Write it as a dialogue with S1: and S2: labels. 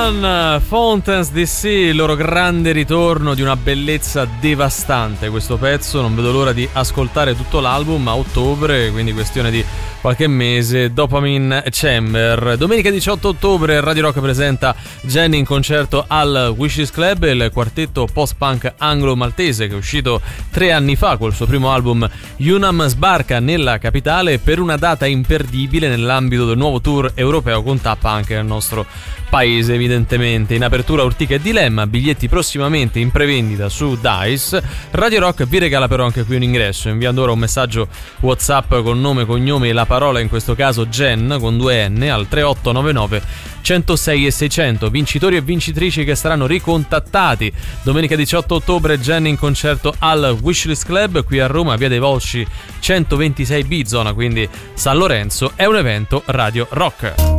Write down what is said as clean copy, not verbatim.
S1: One, Fountains DC, il loro grande ritorno di una bellezza devastante questo pezzo, non vedo l'ora di ascoltare tutto l'album a ottobre, quindi questione di qualche mese. Dopamine Chamber. Domenica 18 ottobre Radio Rock presenta Jenny in concerto al Wishes Club, il quartetto post-punk anglo-maltese che è uscito 3 anni fa col suo primo album Unam sbarca nella capitale per una data imperdibile nell'ambito del nuovo tour europeo con tappa anche nel nostro paese evidentemente. In apertura Urtica e Dilemma, biglietti prossimamente in prevendita su Dice. Radio Rock vi regala però anche qui un ingresso, inviando ora un messaggio WhatsApp con nome, cognome e la parola, in questo caso Gen con 2 N, al 3899 106 e 600. Vincitori e vincitrici che saranno ricontattati. Domenica 18 ottobre Gen in concerto al Wishlist Club qui a Roma, via dei Volsci 126B, zona quindi San Lorenzo. È un evento Radio Rock.